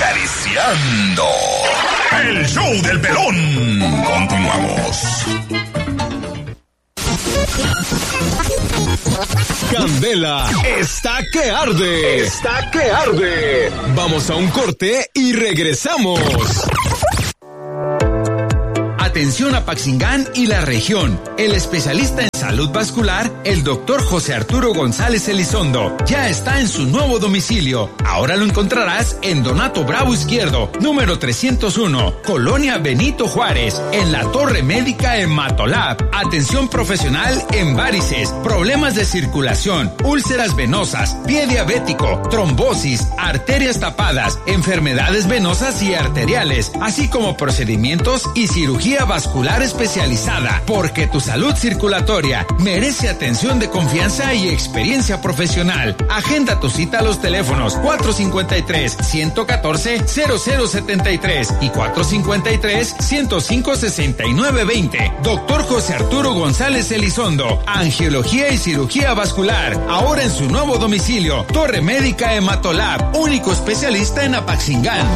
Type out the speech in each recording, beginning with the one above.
acariciando. El show del Pelón. Continuamos. Candela está que arde. Está que arde. Vamos a un corte y regresamos. Atención a Apaxingán y la región. El especialista en salud vascular, el doctor José Arturo González Elizondo, ya está en su nuevo domicilio. Ahora lo encontrarás en Donato Bravo Izquierdo, número 301, Colonia Benito Juárez, en la Torre Médica Hematolab. Atención profesional en varices, problemas de circulación, úlceras venosas, pie diabético, trombosis, arterias tapadas, enfermedades venosas y arteriales, así como procedimientos y cirugía vascular especializada, porque tu salud circulatoria merece atención de confianza y experiencia profesional. Agenda tu cita a los teléfonos 453-114-0073 y 453-105-6920. Doctor José Arturo González Elizondo, Angiología y Cirugía Vascular, ahora en su nuevo domicilio, Torre Médica Hematolab, único especialista en Apaxingán.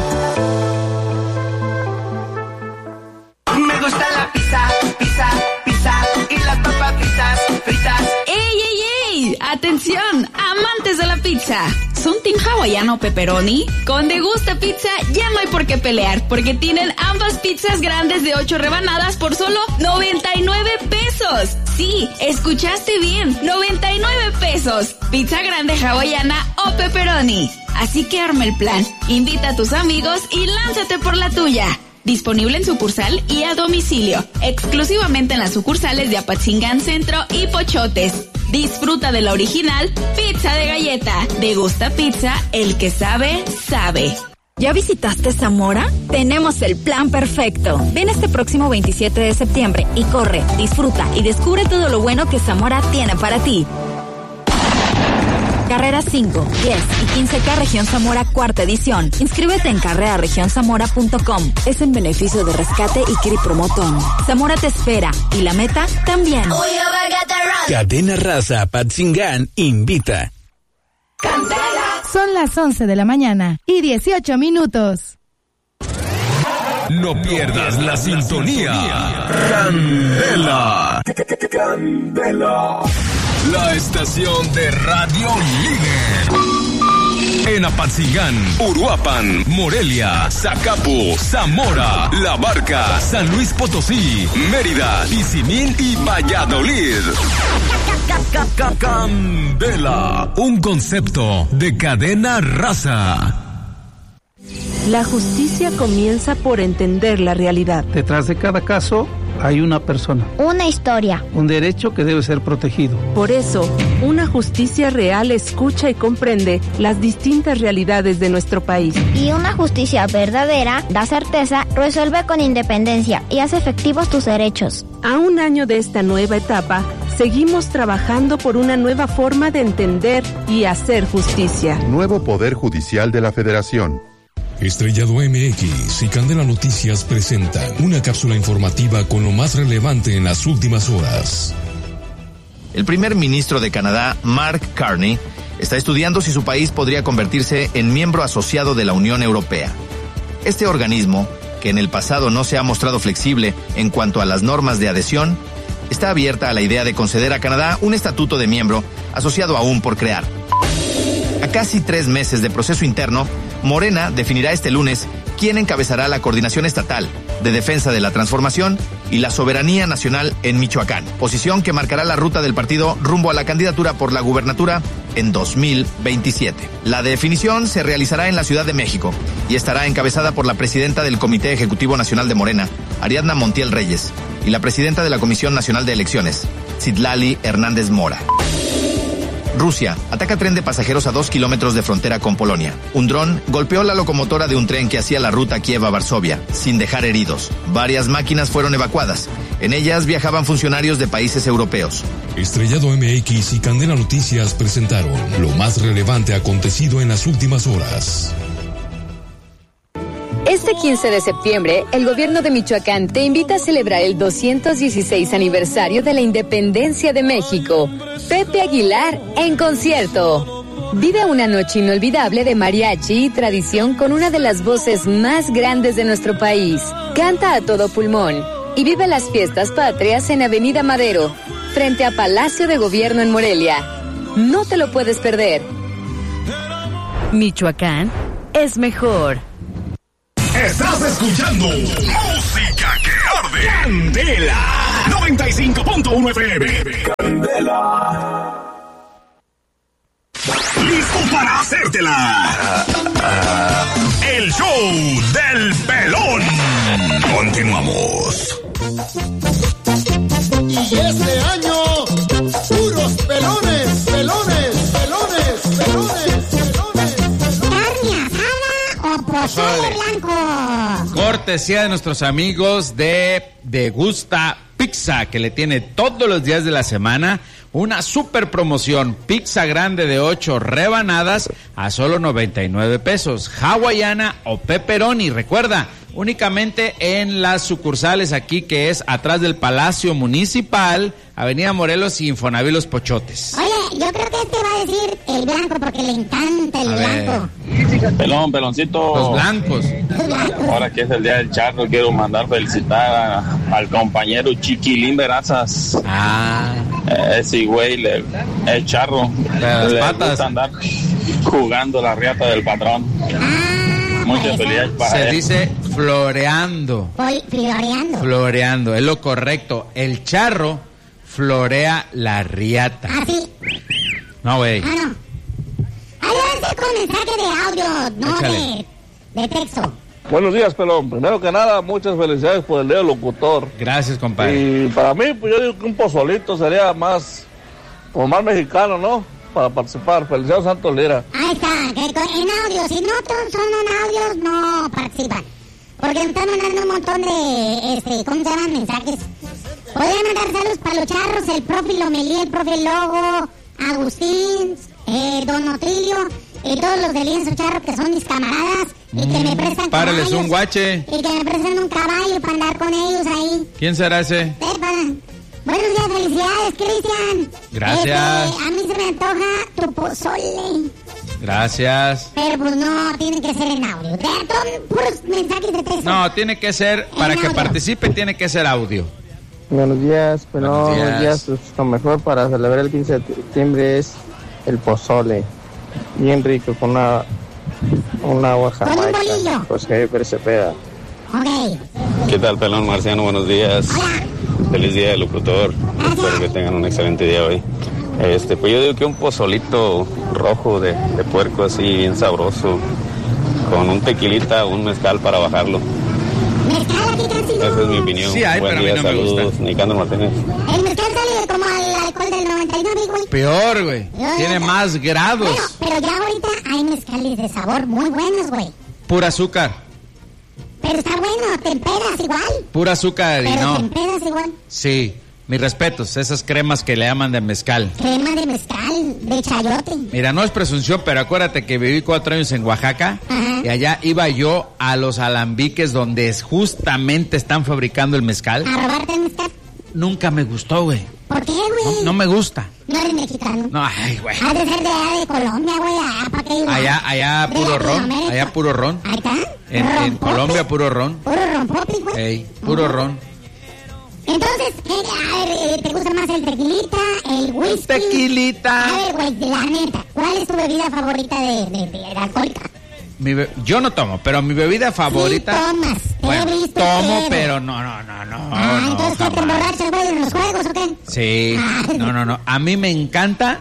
Me gusta la pizza y las papas fritas. ¡Ey! ¡Atención! ¡Amantes de la pizza! ¿Son team hawaiano o pepperoni? Con De Gusta Pizza ya no hay por qué pelear, porque tienen ambas pizzas grandes de 8 rebanadas por solo 99 pesos. Sí, escuchaste bien, 99 pesos. Pizza grande hawaiana o pepperoni. Así que arma el plan, invita a tus amigos y lánzate por la tuya. Disponible en sucursal y a domicilio. Exclusivamente en las sucursales de Apatzingán Centro y Pochotes. Disfruta de la original pizza de galleta. De Gusta Pizza, el que sabe, sabe. ¿Ya visitaste Zamora? Tenemos el plan perfecto. Ven este próximo 27 de septiembre y corre, disfruta y descubre todo lo bueno que Zamora tiene para ti. Carreras 5, 10 y 15K Región Zamora cuarta edición. Inscríbete en carreraregionszamora.com. Es en beneficio de Rescate y Cri Promotón. Zamora te espera y la meta también. Cadena Raza Apatzingán invita. Candela. Son las 11 de la mañana y 18 minutos. No pierdas la sintonía. Candela. Candela. La estación de radio líder. En Apatzingán, Uruapan, Morelia, Zacapu, Zamora, La Barca, San Luis Potosí, Mérida, Tizimín y Valladolid. Candela, un concepto de Cadena Raza. La justicia comienza por entender la realidad. Detrás de cada caso hay una persona. Una historia. Un derecho que debe ser protegido. Por eso, una justicia real escucha y comprende las distintas realidades de nuestro país. Y una justicia verdadera da certeza, resuelve con independencia y hace efectivos tus derechos. A un año de esta nueva etapa, seguimos trabajando por una nueva forma de entender y hacer justicia. Nuevo Poder Judicial de la Federación. Estrellado MX y Candela Noticias presentan una cápsula informativa con lo más relevante en las últimas horas. El primer ministro de Canadá, Mark Carney, está estudiando si su país podría convertirse en miembro asociado de la Unión Europea. Este organismo, que en el pasado no se ha mostrado flexible en cuanto a las normas de adhesión, está abierta a la idea de conceder a Canadá un estatuto de miembro asociado aún por crear. A casi 3 meses de proceso interno, Morena definirá este lunes quién encabezará la coordinación estatal de defensa de la transformación y la soberanía nacional en Michoacán, posición que marcará la ruta del partido rumbo a la candidatura por la gubernatura en 2027. La definición se realizará en la Ciudad de México y estará encabezada por la presidenta del Comité Ejecutivo Nacional de Morena, Ariadna Montiel Reyes, y la presidenta de la Comisión Nacional de Elecciones, Citlali Hernández Mora. Rusia ataca tren de pasajeros a 2 kilómetros de frontera con Polonia. Un dron golpeó la locomotora de un tren que hacía la ruta Kiev a Varsovia, sin dejar heridos. Varias máquinas fueron evacuadas. En ellas viajaban funcionarios de países europeos. Estrellado MX y Candela Noticias presentaron lo más relevante acontecido en las últimas horas. Este 15 de septiembre, el gobierno de Michoacán te invita a celebrar el 216 aniversario de la independencia de México. Pepe Aguilar en concierto. Vive una noche inolvidable de mariachi y tradición con una de las voces más grandes de nuestro país. Canta a todo pulmón y vive las fiestas patrias en Avenida Madero, frente a Palacio de Gobierno en Morelia. No te lo puedes perder. Michoacán es mejor. Estás escuchando Música que Arde. Candela 95.1 FM. Candela. ¿Listo para hacértela? El show del pelón. Continuamos. Y este año, puros pelones, pelones, pelones, pelones, pelones. ¿Carne asada o pozole blanco? Cortesía de nuestros amigos de Gusta Pizza, que le tiene todos los días de la semana una super promoción. Pizza grande de 8 rebanadas a solo 99 pesos. Hawaiana o pepperoni. Recuerda, únicamente en las sucursales aquí, que es atrás del Palacio Municipal, Avenida Morelos y Infonavit Los Pochotes. Oye, yo creo que va a decir el blanco porque le encanta el blanco. Peloncito. Los blancos. Ahora que es el día del charro, quiero mandar felicitar al compañero Chiquilín Verazas. Ese güey, el charro, le gusta andar jugando la riata del patrón. Muchas felicidades para él. Se dice floreando. Floreando. Floreando, es lo correcto. El charro florea la riata. ¿Ah, sí? No, güey. Ah, no. Adelante con mensaje de audio, no de texto. Buenos días, pelón. Primero que nada, muchas felicidades por el día del locutor. Gracias, compadre. Y para mí, pues yo digo que un pozolito sería más mexicano, ¿no? Para participar. Felicidades, Santos Lira. Ahí está, en audio. Si no son en audios, no participan. Porque me están mandando un montón de, ¿cómo se llaman? Mensajes. Podrían mandar saludos para los charros, el profe Lomelí, el profe Logo, Agustín, Don Otilio, y todos los de Lienzo Charro que son mis camaradas y que me prestan párales caballos. Un guache. Y que me prestan un caballo para andar con ellos ahí. ¿Quién será ese? Epa. Buenos días, felicidades, Cristian. Gracias. A mí se me antoja tu pozole. Gracias. Pero pues no, tiene que ser en audio. Son puros mensajes de texto. No, tiene que ser, para que participe, tiene que ser audio. Buenos días, pero buenos días. Lo mejor para celebrar el 15 de septiembre es el pozole. Bien rico, con una agua jamaica. Pues que Cepeda. Ok. ¿Qué tal, pelón marciano? Buenos días. Hola. Feliz día del locutor. Espero que tengan un excelente día hoy. Pues yo digo que un pozolito rojo de puerco así bien sabroso, con un tequilita o un mezcal para bajarlo. ¿Mezcal aquí casi no? Esa es mi opinión. Sí hay, buen pero día, a mí no me saludos, gusta. Nicandro Martínez. El mezcal sale como al alcohol del 99, güey. Peor, güey. Tiene más grados. Bueno, pero ya ahorita hay mezcales de sabor muy buenos, güey. Pura azúcar. Pero está bueno, te empedas igual. Pura azúcar y pero no. te empedas igual. Sí, mis respetos, esas cremas que le llaman de mezcal. Crema de mezcal, de chayote. Mira, no es presunción, pero acuérdate que viví 4 años en Oaxaca. Ajá. Y allá iba yo a los alambiques donde justamente están fabricando el mezcal. ¿A robarte el mezcal? Nunca me gustó, güey. ¿Por qué, güey? No me gusta. No eres mexicano. No, ay, güey. Ha de ser de allá de Colombia, güey. ¿Para qué iba? Allá puro ron. Allá puro ron. Ahí está. En Colombia puro ron. Puro ron popi, güey. Ey, puro ron. Entonces, a ver, ¿te gusta más el tequilita, el whisky? Tequilita. A ver, güey, la neta, ¿cuál es tu bebida favorita de alcohólica? Yo no tomo, pero mi bebida favorita. Sí tomas, bueno, he visto tomo, pedo. pero no. Entonces, ¿qué te emborrachas, güey, en los juegos o qué? Sí, no. A mí me encanta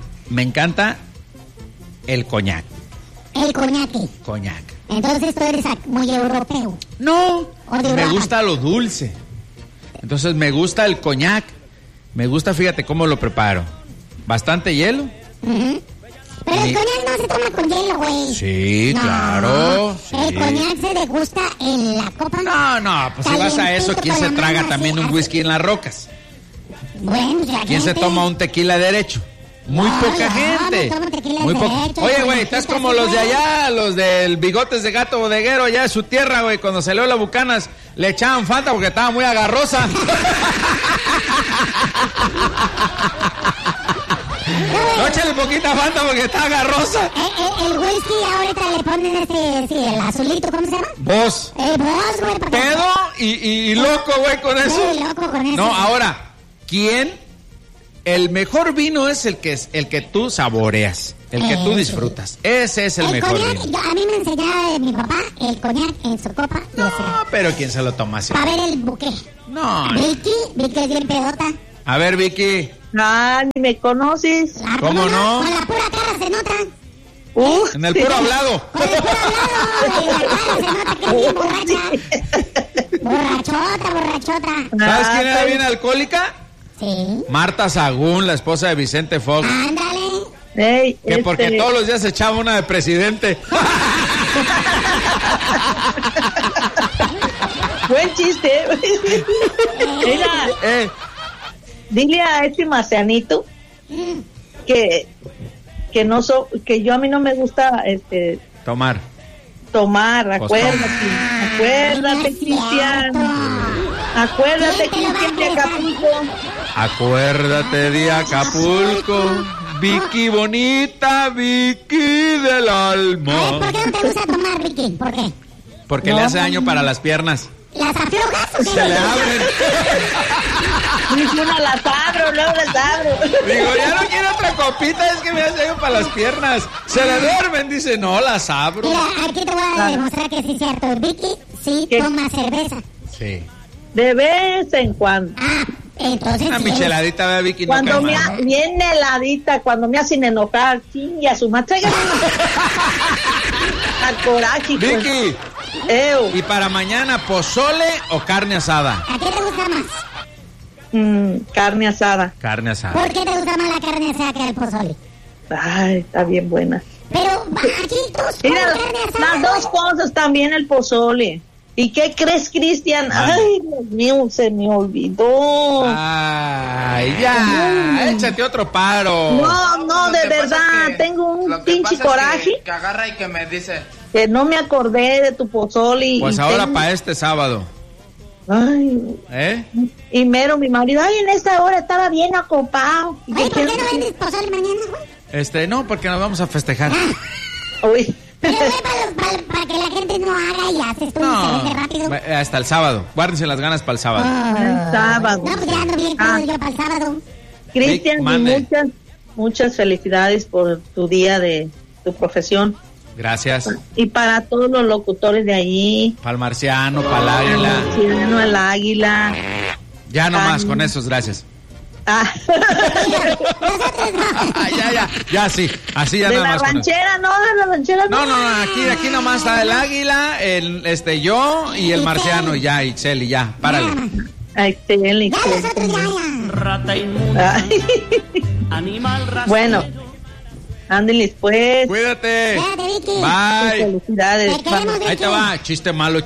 el coñac. El coñaque. Coñac. Entonces tú eres muy europeo. No, me gusta lo dulce. Entonces me gusta el coñac. Me gusta, fíjate cómo lo preparo. Bastante hielo. Uh-huh. Pero el coñac no se toma con hielo, güey. Sí, no, claro. Sí. El coñac se degusta en la copa. No, pues si vas a eso, ¿quién se traga también un whisky en las rocas? Bueno, la ¿Quién se toma un tequila derecho? Muy poca gente. Muy poco. Oye, güey, estás como los de allá, los del Bigotes de Gato Bodeguero, allá de su tierra, güey, cuando salió la Bucanas, le echaban Fanta porque estaba muy agarrosa. No, échale poquita Fanta porque está agarrosa. El whisky ahorita le ponen el azulito, ¿cómo se llama? Vos. Vos, güey. Pedo y loco, güey, con eso. Loco con eso. No, ahora, ¿quién? El mejor vino es el que tú saboreas, el que tú disfrutas. Ese es el mejor coñac, vino. A mí me enseñaba mi papá el coñac en su copa. No, pero ¿quién se lo toma así? Para ver el buque. No. Vicky es bien pedota. A ver, Vicky. Ah, ni me conoces. ¿Cómo no? Con la pura cara se nota. En el puro hablado. Con el puro hablado. En la cara se nota que es bien borracha. Borrachota. ¿Sabes quién era bien alcohólica? Sí. Marta Sagún, la esposa de Vicente Fox. Ándale. Hey, que porque todos los días se echaba una de presidente. Buen chiste. Mira, dile a este marcianito que yo a mí no me gusta tomar. Acuérdate, Cristian. Acuérdate, Cristian, de Acapulco. Acuérdate de Acapulco. Vicky bonita, Vicky del alma. Ay, ¿por qué no te gusta tomar, Vicky? ¿Por qué? Porque le hace daño para las piernas. ¿Las aflojas o qué? Se le abren. Luego las abro. Digo, ya no quiero otra copita, es que me hace daño para las piernas. Se le duermen, dice, no, las abro. Mira, aquí te voy a demostrar que sí es cierto. Vicky sí toma cerveza. Sí. De vez en cuando. Entonces. Una micheladita de Vicky. Cuando bien heladita, cuando me hacen enojar, y a su madre. Al coraje. Vicky. ¿Y para mañana pozole o carne asada? ¿A qué te gusta más? Carne asada. Carne asada. ¿Por qué te gusta más la carne asada que el pozole? Ay, está bien buena. Pero aquí mira, las dos cosas, también el pozole. ¿Y qué crees, Cristian? Ay, Dios mío, se me olvidó. Ay, ya, échate otro paro. No, de verdad, tengo un pinche coraje. Que agarra y que me dice que no me acordé de tu pozole. Pues ahora para este sábado. Ay. Y mero, mi marido, en esta hora estaba bien acopado. Ay, ¿por qué no vendes pozole mañana, güey? No, porque nos vamos a festejar. Uy. Pero para que la gente no haga y haces tú rápido. Hasta el sábado. Guárdense las ganas para el sábado. El sábado. No, pues ya ando bien todo yo para el sábado. Cristian, muchas felicidades por tu día de tu profesión. Gracias. Y para todos los locutores de allí. Para el marciano, para el águila. El marciano, el águila. Ya nomás, con esos, gracias. Ya, sí, así ya nada más. De la ranchera no, aquí nomás está el águila, yo y el marciano, y ya, Ixel, y ya, párale. Excelente. rata inmunda, animal rastrero. Bueno, ándeles pues. Cuídate. Bye. Felicidades. Ahí te va, chiste malo.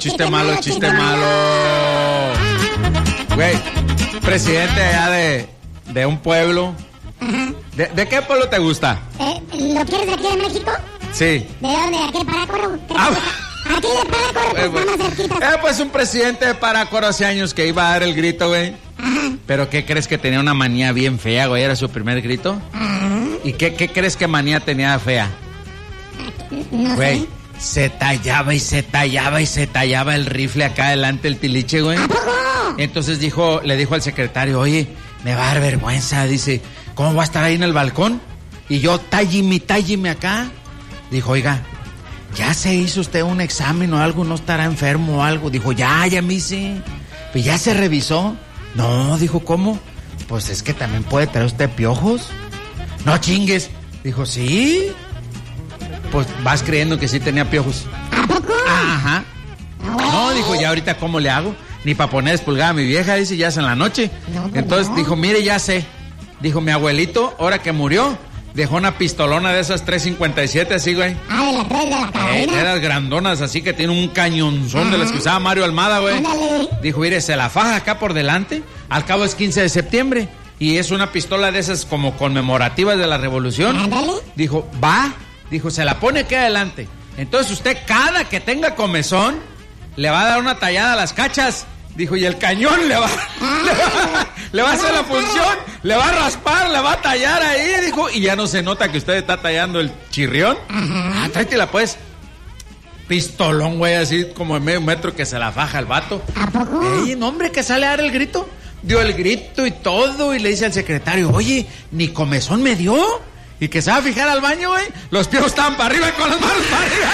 Güey, presidente allá de un pueblo. ¿De qué pueblo te gusta? ¿Lo quieres de aquí de México? Sí. ¿De dónde? ¿De aquí de Parácuaro? Aquí de Parácuaro, pues más cerquita. Pues un presidente de Parácuaro hace años que iba a dar el grito, güey. Pero ¿qué crees que tenía una manía bien fea, güey? Era su primer grito. ¿Y qué crees que manía tenía fea? No güey, se tallaba el rifle acá adelante, el tiliche, güey. Entonces le dijo al secretario, oye, me va a dar vergüenza, dice, ¿cómo voy a estar ahí en el balcón? Y yo, tállime acá. Dijo, oiga, ¿ya se hizo usted un examen o algo? ¿No estará enfermo o algo? Dijo, ya me hice. Pues ya se revisó. No, dijo, ¿cómo? Pues es que también puede traer usted piojos. No chingues. Dijo, ¿sí? Pues vas creyendo que sí tenía piojos. ¿A poco? Ajá. No, dijo, ya ahorita ¿cómo le hago? Ni para poner despulgada a mi vieja, dice, ya es en la noche. Entonces dijo, mire, ya sé. Dijo, mi abuelito, ahora que murió, dejó una pistolona de esas 357 así, güey. De las 3 de la carabina. Eran grandonas así que tiene un cañonzón de las que usaba Mario Almada, güey. Dijo, mire, se la faja acá por delante. Al cabo es 15 de septiembre. Y es una pistola de esas como conmemorativas de la revolución. Dijo, dijo, se la pone aquí adelante. Entonces usted cada que tenga comezón le va a dar una tallada a las cachas Dijo, y el cañón le va a hacer la función, le va a raspar, le va a tallar ahí, dijo, y ya no se nota que usted está tallando el chirrión. Ah, tráetela pues. Pistolón, güey, así como en medio metro que se la faja el vato. ¿A poco? Ey, no, hombre, que sale a dar el grito. Dio el grito y todo, y le dice al secretario, oye, ni comezón me dio. Y que se va a fijar al baño, güey. Los piojos estaban para arriba con las manos para arriba.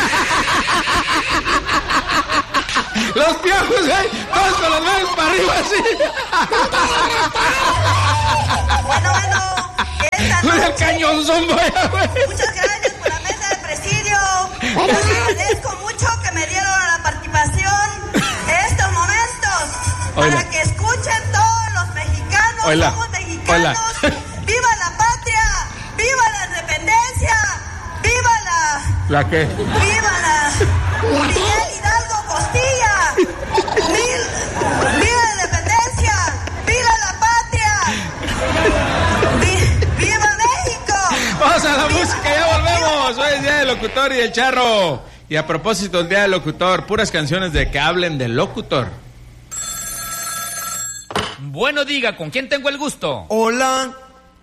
Los piojos, güey, todos con las manos para arriba, así. Bueno, esta noche, el cañonzón, güey. Muchas gracias por la mesa de presidio. Les agradezco mucho que me dieron la participación estos momentos. Hola. Para que escuchen todos los mexicanos. Hola. Somos mexicanos. Hola. ¡Viva la patria! ¡Viva la independencia! ¡Viva la... ¿La qué? ¡Viva la... Miguel Hidalgo Costilla! ¡Viva la independencia! ¡Viva la patria! ¡Viva México! Vamos a la música, ya volvemos. Hoy es Día del Locutor y del Charro. Y a propósito del Día del Locutor, puras canciones de que hablen del locutor. Bueno, diga, ¿con quién tengo el gusto? Hola,